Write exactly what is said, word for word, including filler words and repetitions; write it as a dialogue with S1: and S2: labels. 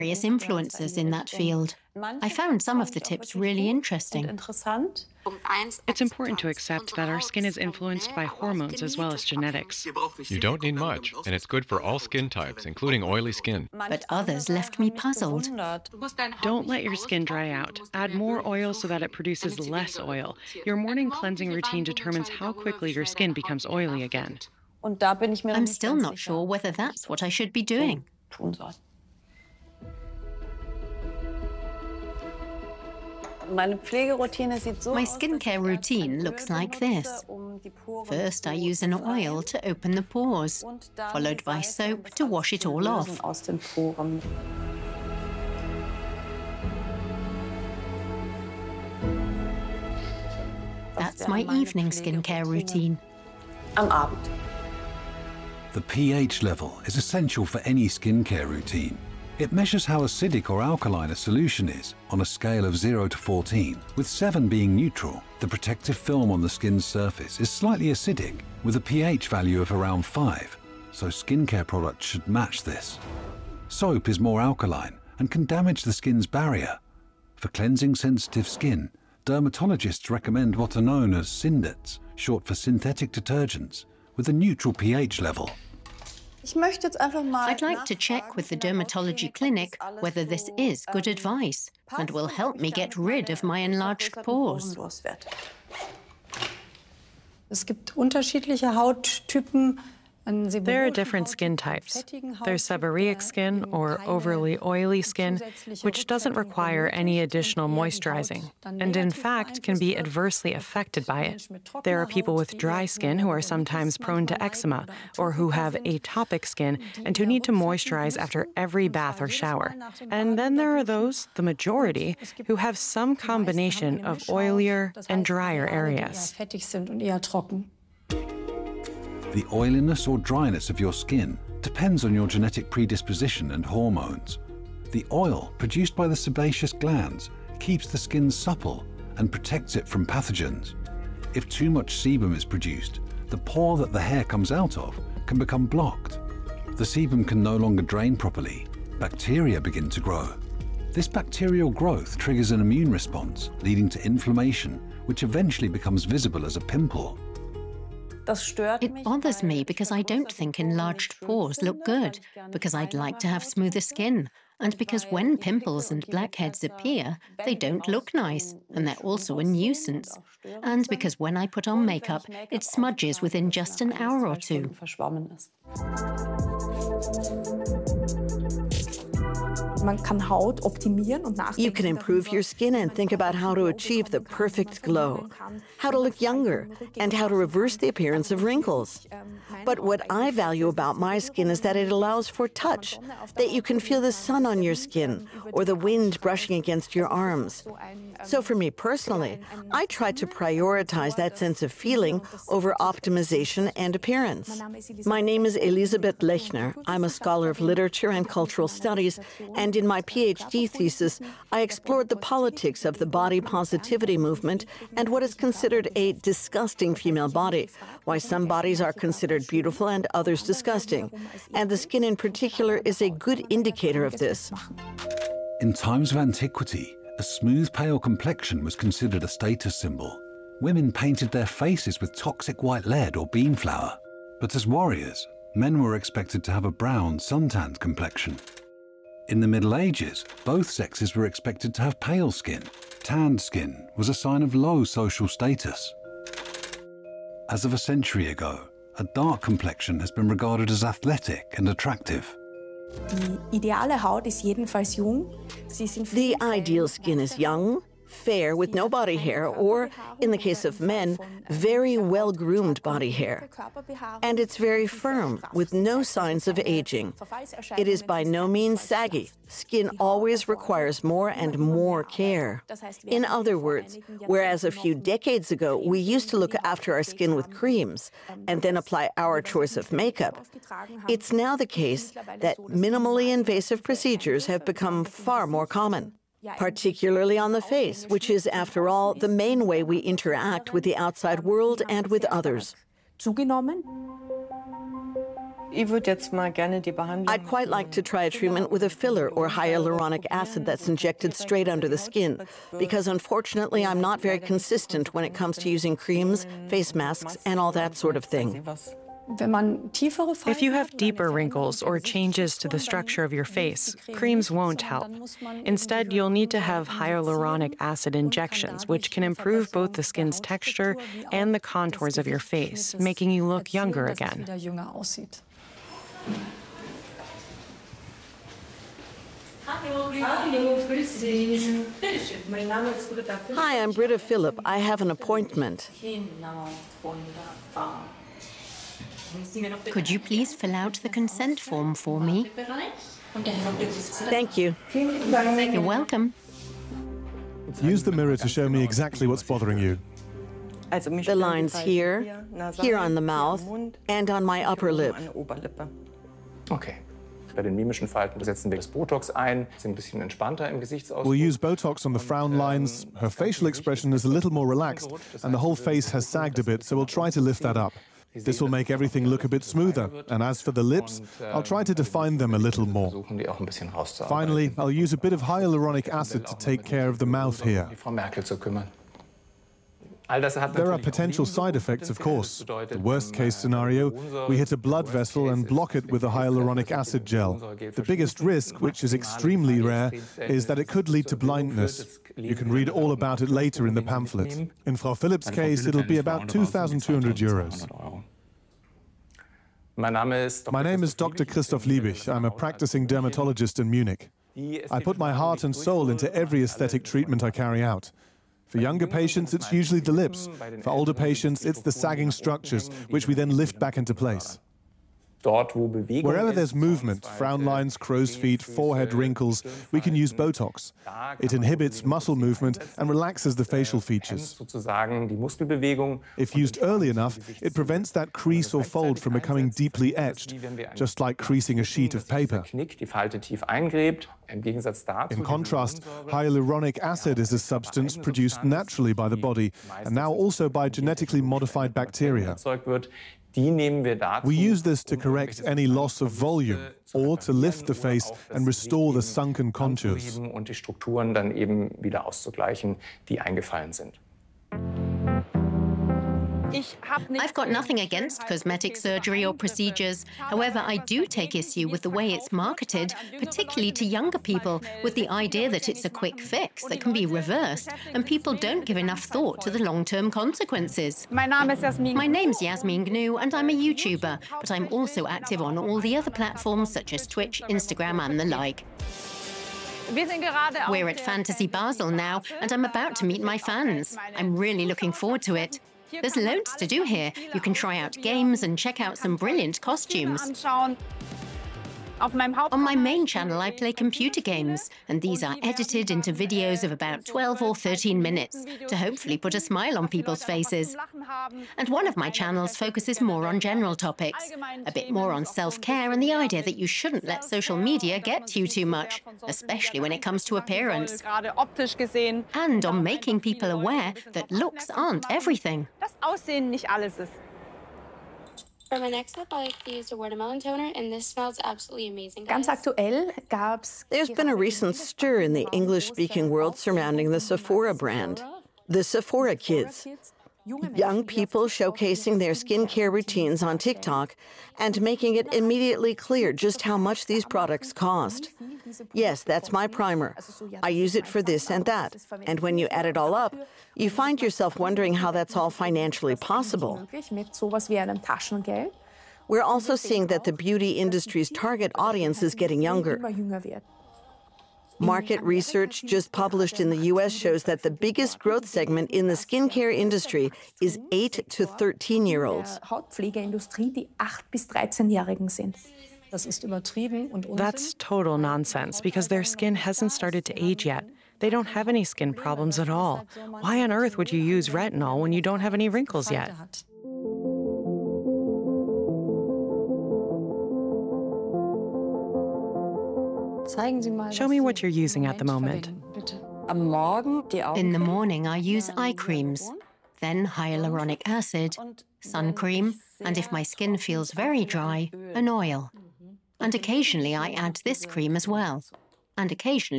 S1: various influencers in that field. I found some of the tips really interesting.
S2: It's important to accept that our skin is influenced by hormones as well as genetics.
S3: You don't need much, and it's good for all skin types, including oily skin.
S1: But others left me puzzled.
S2: Don't let your skin dry out. Add more oil so that it produces less oil. Your morning cleansing routine determines how quickly your skin becomes oily again.
S1: I'm still not sure whether that's what I should be doing. My skincare routine looks like this. First, I use an oil to open the pores, followed by soap to wash it all off. That's my evening skincare routine.
S4: The pH level is essential for any skincare routine. It measures how acidic or alkaline a solution is on a scale of zero to fourteen, with seven being neutral. The protective film on the skin's surface is slightly acidic, with a pH value of around five, so skincare products should match this. Soap is more alkaline and can damage the skin's barrier. For cleansing sensitive skin, dermatologists recommend what are known as syndates, short for synthetic detergents, with a neutral pH level.
S1: I'd like to check with the dermatology clinic whether this is good advice and will help me get rid of my enlarged pores.
S2: There are different skin types. There's seborrheic skin, or overly oily skin, which doesn't require any additional moisturizing, and in fact can be adversely affected by it. There are people with dry skin who are sometimes prone to eczema, or who have atopic skin and who need to moisturize after every bath or shower. And then there are those, the majority, who have some combination of oilier and drier areas.
S4: The oiliness or dryness of your skin depends on your genetic predisposition and hormones. The oil produced by the sebaceous glands keeps the skin supple and protects it from pathogens. If too much sebum is produced, the pore that the hair comes out of can become blocked. The sebum can no longer drain properly. Bacteria begin to grow. This bacterial growth triggers an immune response, leading to inflammation, which eventually becomes visible as a pimple.
S1: It bothers me because I don't think enlarged pores look good, because I'd like to have smoother skin, and because when pimples and blackheads appear, they don't look nice, and they're also a nuisance, and because when I put on makeup, it smudges within just an hour or two.
S5: You can improve your skin and think about how to achieve the perfect glow, how to look younger, and how to reverse the appearance of wrinkles. But what I value about my skin is that it allows for touch, that you can feel the sun on your skin or the wind brushing against your arms. So for me personally, I try to prioritize that sense of feeling over optimization and appearance. My name is Elisabeth Lechner. I'm a scholar of literature and cultural studies, and in my PhD thesis, I explored the politics of the body positivity movement and what is considered a disgusting female body, why some bodies are considered beautiful and others disgusting. And the skin in particular is a good indicator of this.
S4: In times of antiquity, a smooth, pale complexion was considered a status symbol. Women painted their faces with toxic white lead or bean flour. But as warriors, men were expected to have a brown, suntanned complexion. In the Middle Ages, both sexes were expected to have pale skin. Tanned skin was a sign of low social status. As of a century ago, a dark complexion has been regarded as athletic and attractive.
S5: The ideal skin is young, fair with no body hair, or, in the case of men, very well-groomed body hair. And it's very firm, with no signs of aging. It is by no means saggy. Skin always requires more and more care. In other words, whereas a few decades ago we used to look after our skin with creams and then apply our choice of makeup, it's now the case that minimally invasive procedures have become far more common. Particularly on the face, which is, after all, the main way we interact with the outside world and with others. I'd quite like to try a treatment with a filler or hyaluronic acid that's injected straight under the skin, because unfortunately I'm not very consistent when it comes to using creams, face masks, and all that sort of thing.
S2: If you have deeper wrinkles or changes to the structure of your face, creams won't help. Instead, you'll need to have hyaluronic acid injections, which can improve both the skin's texture and the contours of your face, making you look younger again.
S5: Hi, I'm Britta Philipp. I have an appointment.
S1: Could you please fill out the consent form for me?
S5: Thank you.
S1: You're welcome.
S6: Use the mirror to show me exactly what's bothering you.
S5: The lines here, here on the mouth, and on my upper lip.
S7: Okay. Bei den mimischen Falten setzen wir das Botox ein, sind ein bisschen entspannter im Gesichtsausdruck.
S6: We'll use Botox on the frown lines. Her facial expression is a little more relaxed, and the whole face has sagged a bit, so we'll try to lift that up. This will make everything look a bit smoother. And as for the lips, I'll try to define them a little more. Finally, I'll use a bit of hyaluronic acid to take care of the mouth here. There are potential side effects, of course. The worst-case scenario, we hit a blood vessel and block it with a hyaluronic acid gel. The biggest risk, which is extremely rare, is that it could lead to blindness. You can read all about it later in the pamphlet. In Frau Philipp's case, it'll be about two thousand two hundred euros. My name is Doctor Christoph Liebig. I'm a practicing dermatologist in Munich. I put my heart and soul into every aesthetic treatment I carry out. For younger patients, it's usually the lips. For older patients, it's the sagging structures, which we then lift back into place. Wherever there's movement, frown lines, crow's feet, forehead wrinkles, we can use Botox. It inhibits muscle movement and relaxes the facial features. If used early enough, it prevents that crease or fold from becoming deeply etched, just like creasing a sheet of paper. In contrast, hyaluronic acid is a substance produced naturally by the body and now also by genetically modified bacteria. We use this to correct any loss of volume or to lift the face and restore the sunken contours.
S1: I've got nothing against cosmetic surgery or procedures. However, I do take issue with the way it's marketed, particularly to younger people, with the idea that it's a quick fix that can be reversed, and people don't give enough thought to the long-term consequences. My name's Yasmin Gnu, and I'm a YouTuber, but I'm also active on all the other platforms such as Twitch, Instagram, and the like. We're at Fantasy Basel now, and I'm about to meet my fans. I'm really looking forward to it. There's loads to do here. You can try out games and check out some brilliant costumes. On my main channel, I play computer games, and these are edited into videos of about twelve or thirteen minutes to hopefully put a smile on people's faces. And one of my channels focuses more on general topics, a bit more on self-care and the idea that you shouldn't let social media get to you too much, especially when it comes to appearance, and on making people aware that looks aren't everything.
S8: For my next step, I like to use a watermelon toner, and this smells absolutely amazing.
S5: There's been a recent stir in the English-speaking world surrounding the Sephora brand. The Sephora Kids. Young people showcasing their skincare routines on TikTok and making it immediately clear just how much these products cost. Yes, that's my primer. I use it for this and that. And when you add it all up, you find yourself wondering how that's all financially possible. We're also seeing that the beauty industry's target audience is getting younger. Market research just published in the U S shows that the biggest growth segment in the skincare industry is eight to thirteen-year-olds.
S2: That's total nonsense, because their skin hasn't started to age yet. They don't have any skin problems at all. Why on earth would you use retinol when you don't have any wrinkles yet? Show me what you're using at the moment.
S1: In the morning, I use eye creams. then hyaluronic acid, sun cream, and if my skin feels very dry, an oil. And occasionally I add this cream as well. And occasionally